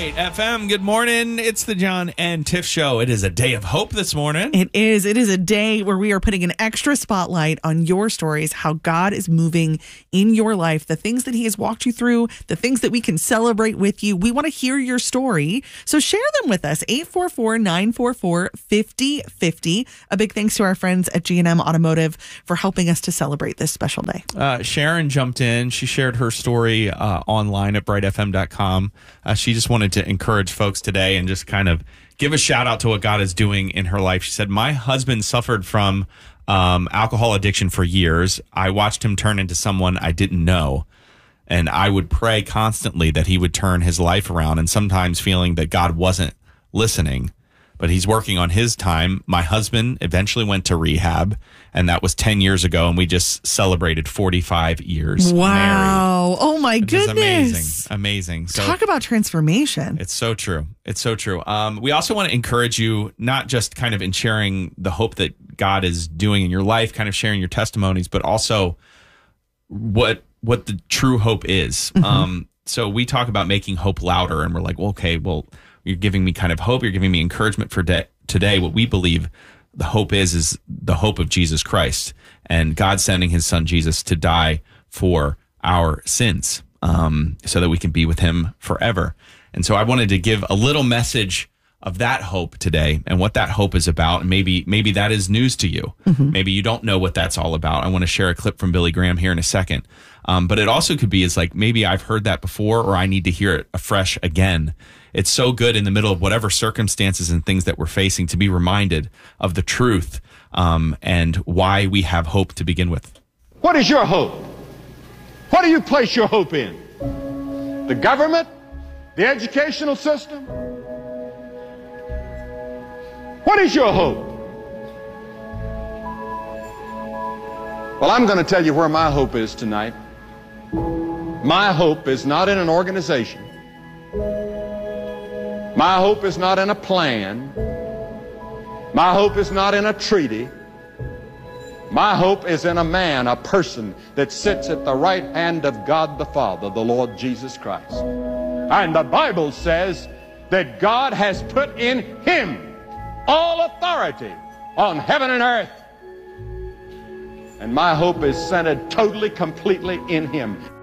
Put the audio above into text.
Bright FM, good morning. It's the John and Tiff Show. It is a day of hope this morning. It is. It is a day where we are putting an extra spotlight on your stories, how God is moving in your life, the things that he has walked you through, the things that we can celebrate with you. We want to hear your story. So share them with us. 844-944-5050. A big thanks to our friends at G&M Automotive for helping us to celebrate this special day. Sharon jumped in. She shared her story online at brightfm.com. She just wanted to encourage folks today and just kind of give a shout out to what God is doing in her life. She said, my husband suffered from alcohol addiction for years. I watched him turn into someone I didn't know. And I would pray constantly that he would turn his life around, and sometimes feeling that God wasn't listening. But he's working on his time. My husband eventually went to rehab, and that was 10 years ago, and we just celebrated 45 years Wow. married. Oh, my goodness. Amazing. So, talk about transformation. It's so true. It's so true. We also want to encourage you, not just kind of in sharing the hope that God is doing in your life, kind of sharing your testimonies, but also what the true hope is. Mm-hmm. So we talk about making hope louder, and we're like, well, okay, well, you're giving me kind of hope. You're giving me encouragement for today. What we believe the hope is the hope of Jesus Christ and God sending his son Jesus to die for our sins, so that we can be with him forever. And so I wanted to give a little message of that hope today and what that hope is about. And maybe that is news to you. Mm-hmm. Maybe you don't know what that's all about. I want to share a clip from Billy Graham here in a second. But it also could be, it's like, maybe I've heard that before, or I need to hear it afresh again. It's so good in the middle of whatever circumstances and things that we're facing to be reminded of the truth, and why we have hope to begin with. What is your hope? What do you place your hope in? The government? The educational system? What is your hope? Well, I'm going to tell you where my hope is tonight. My hope is not in an organization. My hope is not in a plan. My hope is not in a treaty. My hope is in a man, a person that sits at the right hand of God the Father, the Lord Jesus Christ. And the Bible says that God has put in him all authority on heaven and earth. And my hope is centered totally, completely in him.